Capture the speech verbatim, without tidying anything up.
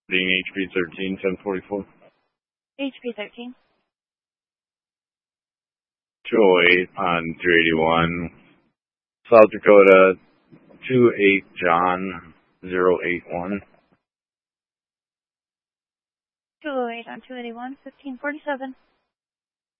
Being H P thirteen, ten forty-four. H P thirteen. two oh eight on three eighty-one. South Dakota, two eight John, zero eight one. two oh eight on two eighty-one, fifteen forty-seven.